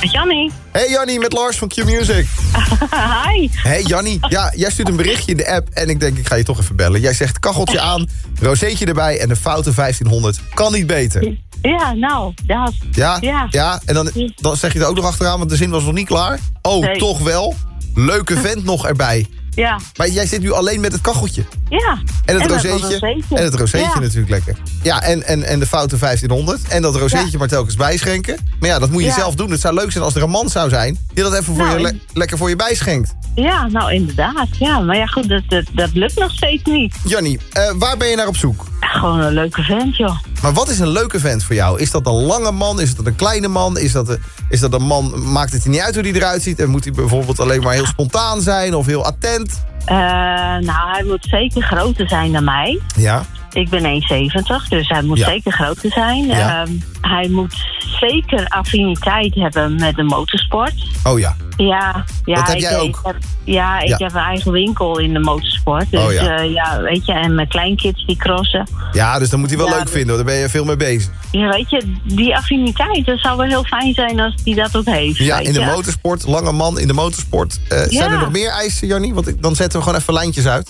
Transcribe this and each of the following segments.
Met Jannie. Hey Jannie, met Lars van Q-Music. Hi. Hey Jannie, ja, jij stuurt een berichtje in de app en ik denk ik ga je toch even bellen. Jij zegt kacheltje aan, rozeetje erbij en de foute 1500 kan niet beter. Ja, nou, dat. Ja, en dan zeg je er ook nog achteraan, want de zin was nog niet klaar. Oh, nee. Toch wel. Leuke vent nog erbij. Ja. Maar jij zit nu alleen met het kacheltje. Ja. En het rozeetje. En het rozeetje natuurlijk lekker. Ja, en de foute 1500. En dat rozeetje maar telkens bijschenken. Maar ja, dat moet je zelf doen. Het zou leuk zijn als er een man zou zijn die dat even voor je lekker voor je bijschenkt. Ja, nou inderdaad. Ja, maar ja goed, dat lukt nog steeds niet. Jannie, waar ben je naar op zoek? Gewoon een leuke vent, joh. Maar wat is een leuke vent voor jou? Is dat een lange man? Is dat een kleine man? Is dat een man, maakt het je niet uit hoe die eruit ziet? En moet hij bijvoorbeeld alleen maar heel spontaan zijn of heel attent? Nou, hij moet zeker groter zijn dan mij. Ja. Ik ben 1,70, dus hij moet zeker groter zijn. Ja. Hij moet zeker affiniteit hebben met de motorsport. Oh ja. Ja, dat heb jij ook? Ik heb een eigen winkel in de motorsport. Dus weet je, en mijn kleinkids die crossen. Ja, dus dan moet hij wel leuk vinden, hoor. Daar ben je veel mee bezig. Ja, weet je, die affiniteit, dat zou wel heel fijn zijn als hij dat ook heeft. Ja, in de motorsport, lange man in de motorsport. Zijn er nog meer eisen, Jannie? Want dan zetten we gewoon even lijntjes uit.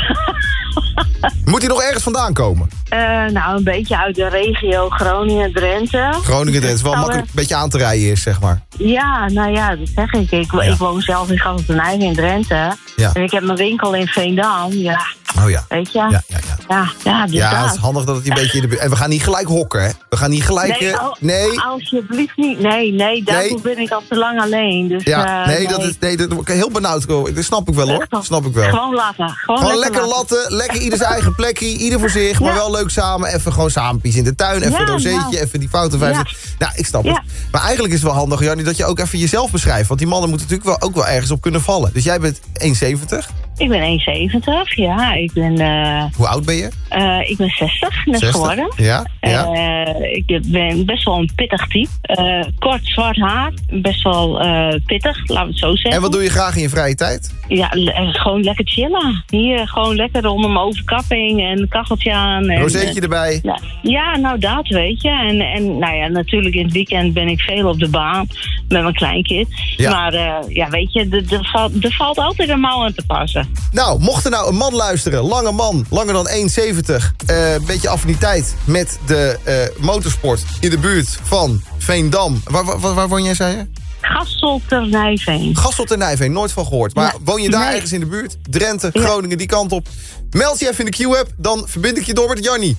Moet hij nog ergens vandaan komen? Nou, een beetje uit de regio Groningen-Drenthe. Groningen-Drenthe is wel makkelijk een beetje aan te rijden is, zeg maar. Ja, nou ja, dat zeg ik. Ik woon zelf in Gasseltenijs in Drenthe. Ja. En ik heb mijn winkel in Veendam. Ja. Oh ja. Weet je? Ja, het is handig dat het een beetje in de buurt. En we gaan niet gelijk hokken, hè? We gaan niet gelijk... Nee, alsjeblieft niet. Nee, daarvoor ben ik al te lang alleen. Dus, dat word ik heel benauwd. Dat snap ik wel, hoor. Snap ik wel. Gewoon laten. Gewoon lekker latten. Lekker ieder zijn eigen plekje. Ieder voor zich, maar wel leuk samen. Even gewoon samenpies in de tuin. Even een rozeetje, even die foute 50. Nou, ik snap het. Maar eigenlijk is het wel handig, Jannie, dat je ook even jezelf beschrijft. Want die mannen moeten natuurlijk ook wel ergens op kunnen vallen. Dus jij bent 1,70. Ik ben 1,70, ja. Ik ben... Hoe oud ben je? Ik ben 60, net geworden. Ja. Ik ben best wel een pittig type. Kort zwart haar, best wel pittig, laten we het zo zeggen. En wat doe je graag in je vrije tijd? Ja, gewoon lekker chillen. Hier gewoon lekker onder mijn overkapping en een kacheltje aan. Rozeetje erbij? Ja, nou dat weet je. En nou ja, natuurlijk in het weekend ben ik veel op de baan met mijn kleinkids. Ja. Maar weet je, er valt altijd een mouw aan te passen. Nou, mocht er nou een man luisteren, lange man, langer dan 1,70... beetje affiniteit met de motorsport in de buurt van Veendam. Waar woon jij, zei je? Gasselternijveen. Gasselternijveen, nooit van gehoord. Maar woon je daar ergens in de buurt? Drenthe, Groningen, die kant op. Meld je even in de Q-app, dan verbind ik je door met Jannie.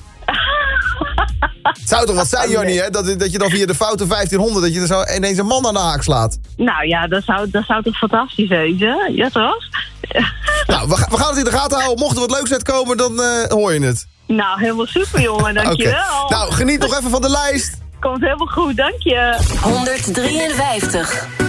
Het zou toch wat zijn, Jannie, hè? Dat je dan via de foute 1500... dat je er zo ineens een man aan de haak slaat. Nou ja, dat zou toch fantastisch wezen? Ja, toch? Nou, we gaan het in de gaten houden. Mocht er wat leuks uitkomen, dan hoor je het. Nou, helemaal super, jongen. Dankjewel. Okay. Nou, geniet nog even van de lijst. Komt helemaal goed, dank je. 153.